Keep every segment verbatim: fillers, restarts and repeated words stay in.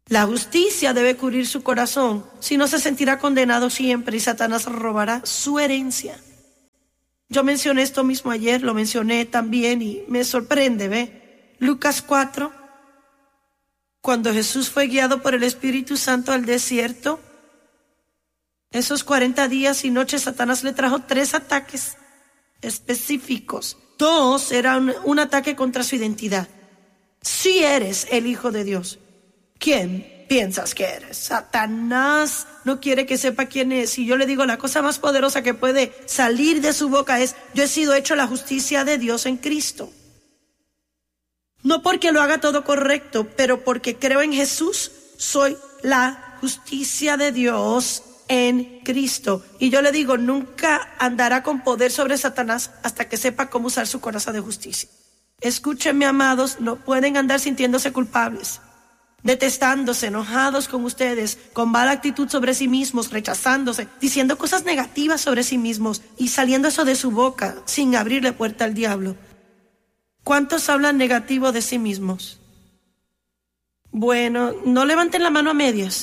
La justicia debe cubrir su corazón, si no se sentirá condenado siempre y Satanás robará su herencia. Yo mencioné esto mismo ayer, lo mencioné también y me sorprende, ¿ve? Lucas cuatro, cuando Jesús fue guiado por el Espíritu Santo al desierto, esos cuarenta días y noches Satanás le trajo tres ataques específicos. Dos eran un ataque contra su identidad. Si eres el Hijo de Dios, ¿quién piensas que eres? Satanás no quiere que sepa quién es. Y yo le digo, la cosa más poderosa que puede salir de su boca es: yo he sido hecho la justicia de Dios en Cristo. No porque lo haga todo correcto, pero porque creo en Jesús, soy la justicia de Dios en Cristo. Y yo le digo, nunca andará con poder sobre Satanás hasta que sepa cómo usar su coraza de justicia. Escúchenme, amados, no pueden andar sintiéndose culpables, detestándose, enojados con ustedes, con mala actitud sobre sí mismos, rechazándose, diciendo cosas negativas sobre sí mismos y saliendo eso de su boca sin abrirle puerta al diablo. ¿Cuántos hablan negativo de sí mismos? Bueno, no levanten la mano a medias.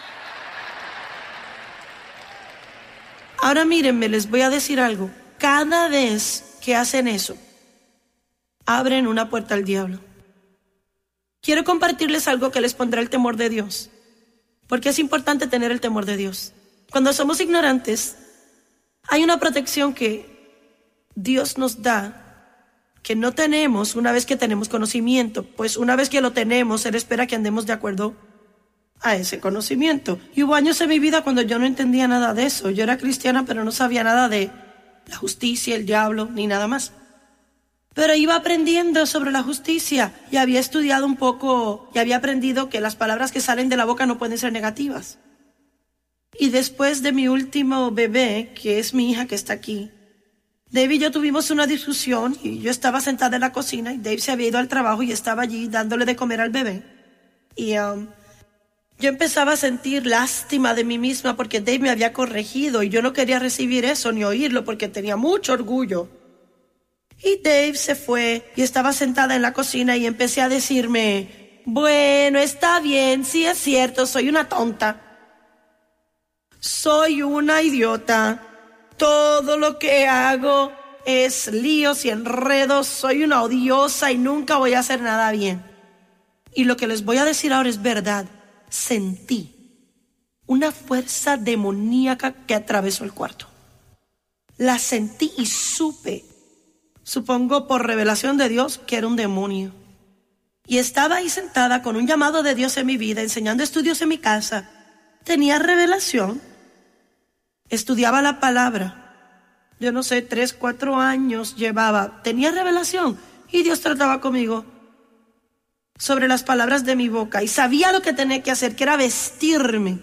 Ahora mírenme, les voy a decir algo. Cada vez que hacen eso, abren una puerta al diablo. Quiero compartirles algo que les pondrá el temor de Dios, porque es importante tener el temor de Dios. Cuando somos ignorantes, hay una protección que Dios nos da que no tenemos una vez que tenemos conocimiento, pues una vez que lo tenemos, Él espera que andemos de acuerdo a ese conocimiento. Y hubo años en mi vida cuando yo no entendía nada de eso. Yo era cristiana, pero no sabía nada de la justicia, el diablo, ni nada más. Pero iba aprendiendo sobre la justicia y había estudiado un poco y había aprendido que las palabras que salen de la boca no pueden ser negativas. Y después de mi último bebé, que es mi hija que está aquí, Dave y yo tuvimos una discusión y yo estaba sentada en la cocina y Dave se había ido al trabajo y estaba allí dándole de comer al bebé. Y um, yo empezaba a sentir lástima de mí misma porque Dave me había corregido y yo no quería recibir eso ni oírlo porque tenía mucho orgullo. Y Dave se fue y estaba sentada en la cocina y empecé a decirme, bueno, está bien, sí es cierto, soy una tonta. Soy una idiota. Todo lo que hago es líos y enredos. Soy una odiosa y nunca voy a hacer nada bien. Y lo que les voy a decir ahora es verdad. Sentí una fuerza demoníaca que atravesó el cuarto. La sentí y supe, supongo por revelación de Dios, que era un demonio. Y estaba ahí sentada con un llamado de Dios en mi vida, enseñando estudios en mi casa. Tenía revelación. Estudiaba la palabra. Yo no sé, tres, cuatro años llevaba. Tenía revelación. Y Dios trataba conmigo sobre las palabras de mi boca. Y sabía lo que tenía que hacer, que era vestirme.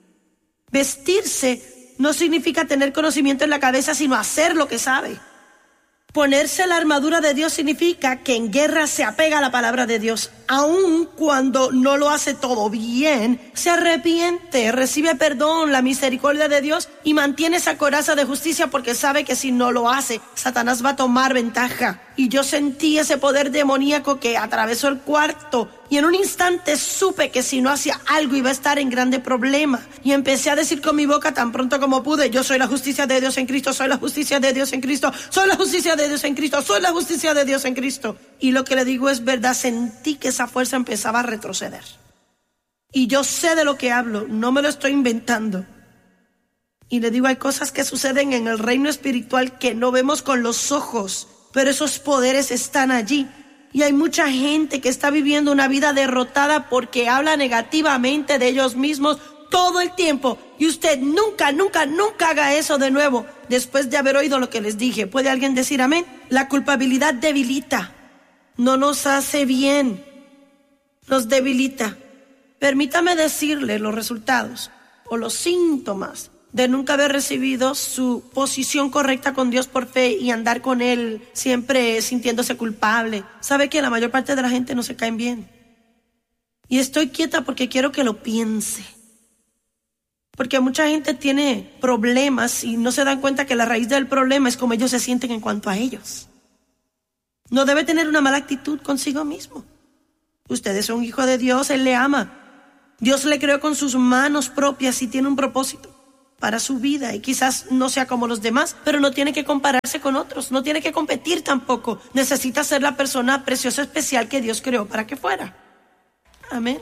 Vestirse no significa tener conocimiento en la cabeza, sino hacer lo que sabe. Ponerse la armadura de Dios significa que en guerra se apega a la palabra de Dios. Aun cuando no lo hace todo bien, se arrepiente, recibe perdón, la misericordia de Dios y mantiene esa coraza de justicia porque sabe que si no lo hace, Satanás va a tomar ventaja. Y yo sentí ese poder demoníaco que atravesó el cuarto y en un instante supe que si no hacía algo iba a estar en grande problema. Y empecé a decir con mi boca tan pronto como pude, yo soy la justicia de Dios en Cristo, soy la justicia de Dios en Cristo, soy la justicia de Dios en Cristo, soy la justicia de Dios en Cristo. Y lo que le digo es verdad, sentí que esa fuerza empezaba a retroceder. Y yo sé de lo que hablo, no me lo estoy inventando. Y le digo, hay cosas que suceden en el reino espiritual que no vemos con los ojos, pero esos poderes están allí. Y hay mucha gente que está viviendo una vida derrotada porque habla negativamente de ellos mismos todo el tiempo. Y usted nunca, nunca, nunca haga eso de nuevo después de haber oído lo que les dije. ¿Puede alguien decir amén? La culpabilidad debilita, no nos hace bien, nos debilita. Permítame decirle los resultados o los síntomas de nunca haber recibido su posición correcta con Dios por fe y andar con Él siempre sintiéndose culpable. ¿Sabe que la mayor parte de la gente no se caen bien? Y estoy quieta porque quiero que lo piense. Porque mucha gente tiene problemas y no se dan cuenta que la raíz del problema es cómo ellos se sienten en cuanto a ellos. No debe tener una mala actitud consigo mismo. Usted es un hijo de Dios, Él le ama. Dios le creó con sus manos propias y tiene un propósito para su vida, y quizás no sea como los demás, pero no tiene que compararse con otros, no tiene que competir tampoco. Necesita ser la persona preciosa, especial que Dios creó para que fuera. Amén.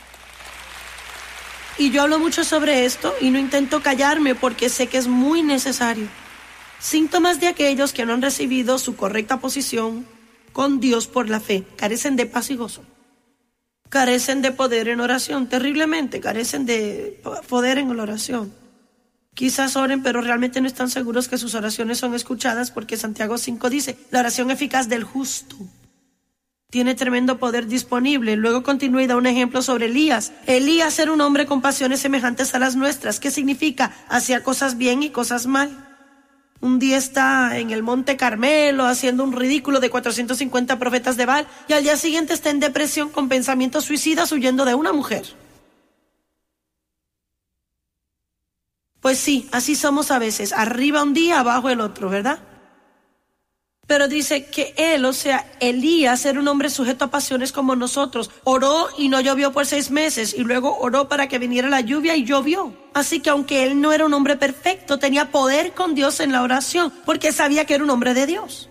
Y yo hablo mucho sobre esto y no intento callarme porque sé que es muy necesario. Síntomas de aquellos que no han recibido su correcta posición con Dios por la fe: carecen de paz y gozo, carecen de poder en oración, terriblemente, carecen de poder en la oración. Quizás oren, pero realmente no están seguros que sus oraciones son escuchadas, porque Santiago cinco dice: la oración eficaz del justo tiene tremendo poder disponible. Luego continúa y da un ejemplo sobre Elías. Elías era un hombre con pasiones semejantes a las nuestras. ¿Qué significa? Hacía cosas bien y cosas mal. Un día está en el Monte Carmelo haciendo un ridículo de cuatrocientos cincuenta profetas de Baal, y al día siguiente está en depresión con pensamientos suicidas huyendo de una mujer. Pues sí, así somos a veces, arriba un día, abajo el otro, ¿verdad? Pero dice que él, o sea, Elías, era un hombre sujeto a pasiones como nosotros. Oró y no llovió por seis meses, y luego oró para que viniera la lluvia y llovió. Así que aunque él no era un hombre perfecto, tenía poder con Dios en la oración, porque sabía que era un hombre de Dios.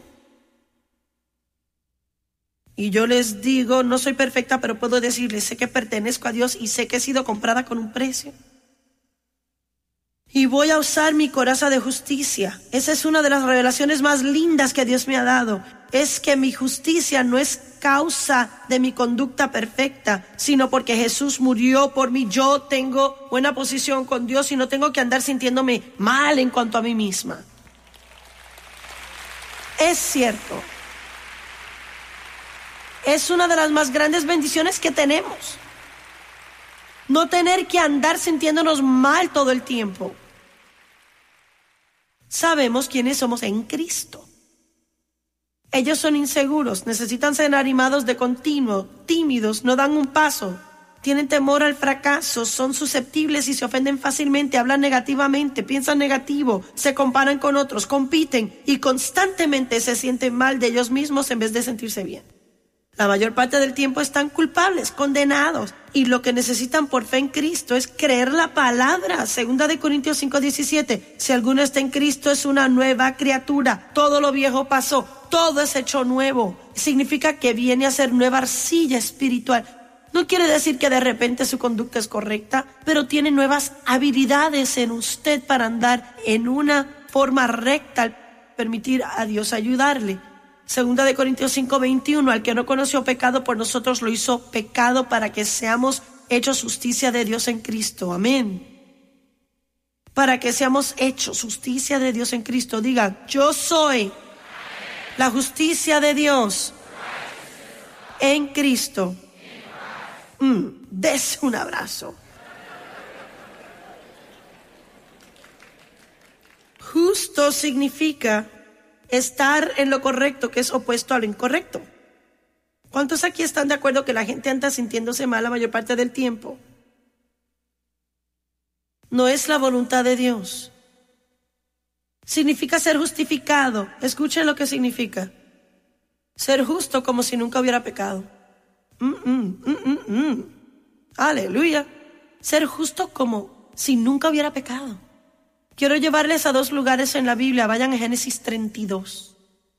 Y yo les digo, no soy perfecta, pero puedo decirles, sé que pertenezco a Dios y sé que he sido comprada con un precio. Y voy a usar mi coraza de justicia. Esa es una de las revelaciones más lindas que Dios me ha dado. Es que mi justicia no es causa de mi conducta perfecta, sino porque Jesús murió por mí. Yo tengo buena posición con Dios y no tengo que andar sintiéndome mal en cuanto a mí misma. Es cierto. Es una de las más grandes bendiciones que tenemos. No tener que andar sintiéndonos mal todo el tiempo. Sabemos quiénes somos en Cristo. Ellos son inseguros, necesitan ser animados de continuo, tímidos, no dan un paso, tienen temor al fracaso, son susceptibles y se ofenden fácilmente, hablan negativamente, piensan negativo, se comparan con otros, compiten y constantemente se sienten mal de ellos mismos en vez de sentirse bien. La mayor parte del tiempo están culpables, condenados, y lo que necesitan por fe en Cristo es creer la palabra. Segunda de Corintios cinco diecisiete, si alguno está en Cristo es una nueva criatura, todo lo viejo pasó, todo es hecho nuevo. Significa que viene a ser nueva arcilla espiritual. No quiere decir que de repente su conducta es correcta, pero tiene nuevas habilidades en usted para andar en una forma recta al permitir a Dios ayudarle. Segunda de Corintios cinco veintiuno, al que no conoció pecado, por nosotros lo hizo pecado para que seamos hechos justicia de Dios en Cristo. Amén. Para que seamos hechos justicia de Dios en Cristo. Digan, yo soy la justicia de Dios en Cristo. Mm, des un abrazo. Justo significa estar en lo correcto, que es opuesto a lo incorrecto. ¿Cuántos aquí están de acuerdo que la gente anda sintiéndose mal la mayor parte del tiempo? No es la voluntad de Dios. Significa ser justificado. Escuchen lo que significa. Ser justo como si nunca hubiera pecado. Mm, mm, mm, mm, mm. Aleluya. Ser justo como si nunca hubiera pecado. Quiero llevarles a dos lugares en la Biblia. Vayan a Génesis treinta y dos.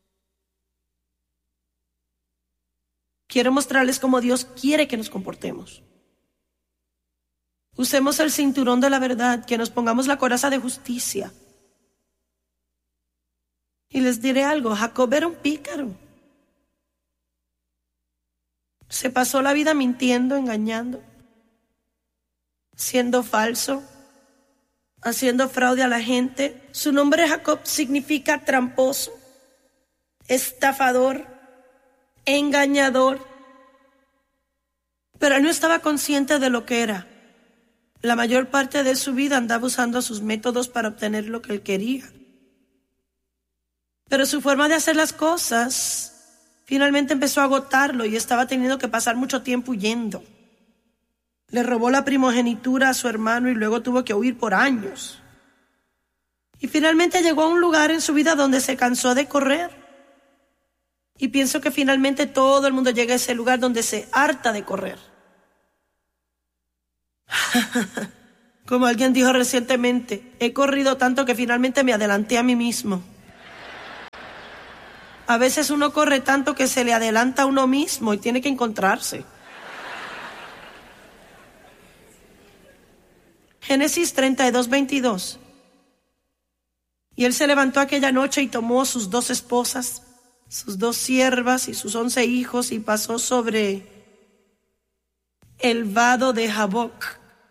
Quiero mostrarles cómo Dios quiere que nos comportemos. Usemos el cinturón de la verdad, que nos pongamos la coraza de justicia. Y les diré algo, Jacob era un pícaro. Se pasó la vida mintiendo, engañando, siendo falso, haciendo fraude a la gente. Su nombre Jacob significa tramposo, estafador, engañador. Pero él no estaba consciente de lo que era. La mayor parte de su vida andaba usando sus métodos para obtener lo que él quería. Pero su forma de hacer las cosas finalmente empezó a agotarlo y estaba teniendo que pasar mucho tiempo huyendo. Le robó la primogenitura a su hermano y luego tuvo que huir por años. Y finalmente llegó a un lugar en su vida donde se cansó de correr. Y pienso que finalmente todo el mundo llega a ese lugar donde se harta de correr. Como alguien dijo recientemente, he corrido tanto que finalmente me adelanté a mí mismo. A veces uno corre tanto que se le adelanta a uno mismo y tiene que encontrarse. Génesis treinta y dos, veintidós. Y él se levantó aquella noche y tomó sus dos esposas, sus dos siervas y sus once hijos y pasó sobre el vado de Jaboc.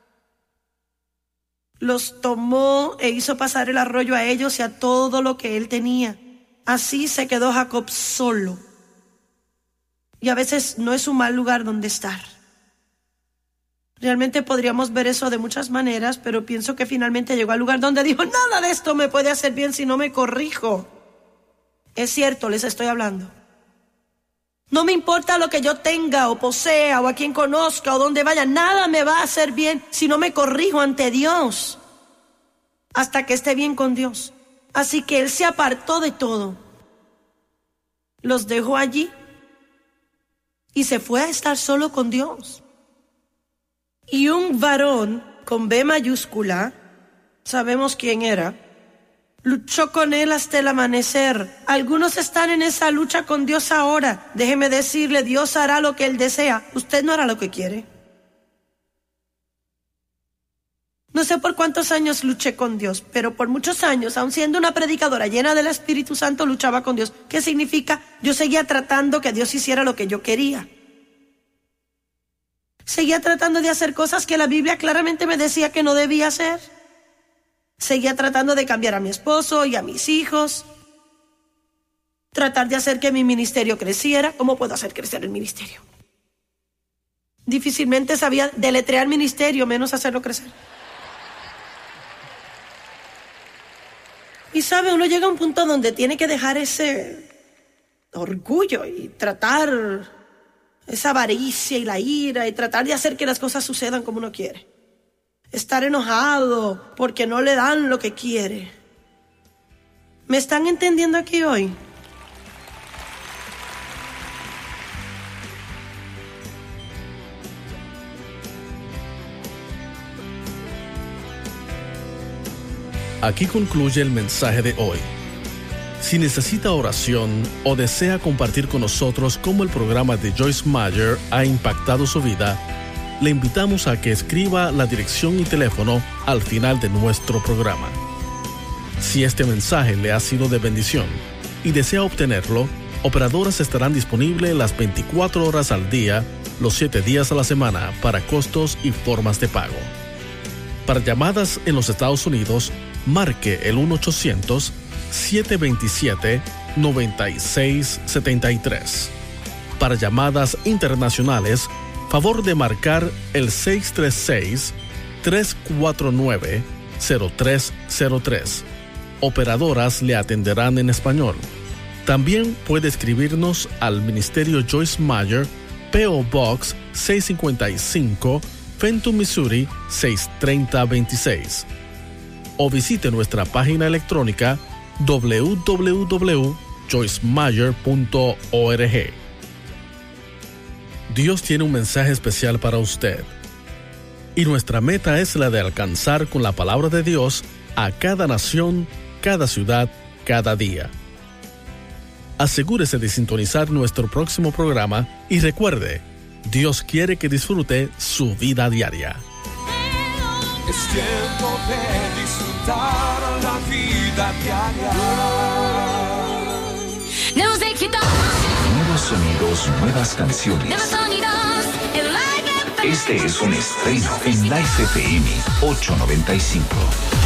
Los tomó e hizo pasar el arroyo a ellos y a todo lo que él tenía. Así se quedó Jacob solo. Y a veces no es un mal lugar donde estar. Realmente podríamos ver eso de muchas maneras, pero pienso que finalmente llegó al lugar donde dijo, nada de esto me puede hacer bien si no me corrijo. Es cierto, les estoy hablando. No me importa lo que yo tenga o posea o a quien conozca o donde vaya, nada me va a hacer bien si no me corrijo ante Dios hasta que esté bien con Dios. Así que él se apartó de todo, los dejó allí y se fue a estar solo con Dios. Y un varón con B mayúscula, sabemos quién era, luchó con él hasta el amanecer. Algunos están en esa lucha con Dios ahora. Déjeme decirle, Dios hará lo que él desea. Usted no hará lo que quiere. No sé por cuántos años luché con Dios, pero por muchos años, aun siendo una predicadora llena del Espíritu Santo, luchaba con Dios. ¿Qué significa? Yo seguía tratando que Dios hiciera lo que yo quería. Seguía tratando de hacer cosas que la Biblia claramente me decía que no debía hacer. Seguía tratando de cambiar a mi esposo y a mis hijos. Tratar de hacer que mi ministerio creciera. ¿Cómo puedo hacer crecer el ministerio? Difícilmente sabía deletrear ministerio, menos hacerlo crecer. Y sabe, uno llega a un punto donde tiene que dejar ese orgullo y tratar esa avaricia y la ira y tratar de hacer que las cosas sucedan como uno quiere. Estar enojado porque no le dan lo que quiere. ¿Me están entendiendo aquí hoy? Aquí concluye el mensaje de hoy. Si necesita oración o desea compartir con nosotros cómo el programa de Joyce Meyer ha impactado su vida, le invitamos a que escriba la dirección y teléfono al final de nuestro programa. Si este mensaje le ha sido de bendición y desea obtenerlo, operadoras estarán disponibles las veinticuatro horas al día, los siete días a la semana para costos y formas de pago. Para llamadas en los Estados Unidos, marque el uno ochocientos, siete dos siete, nueve seis siete tres. Para llamadas internacionales, favor de marcar el seis tres seis, tres cuatro nueve, cero tres cero tres. Operadoras le atenderán en español. También puede escribirnos al Ministerio Joyce Meyer, P O Box seiscientos cincuenta y cinco, Fenton, Missouri seis tres cero dos seis. O visite nuestra página electrónica doble u doble u doble u punto joyce meyer punto org. Dios tiene un mensaje especial para usted. Y nuestra meta es la de alcanzar con la palabra de Dios a cada nación, cada ciudad, cada día. Asegúrese de sintonizar nuestro próximo programa y recuerde, Dios quiere que disfrute su vida diaria. Es tiempo de disfrutar la vida diaria. Nuevos éxitos. Nuevos sonidos, nuevas canciones. Nuevos sonidos en Live F M. Este es un estreno en Live F M ochocientos noventa y cinco.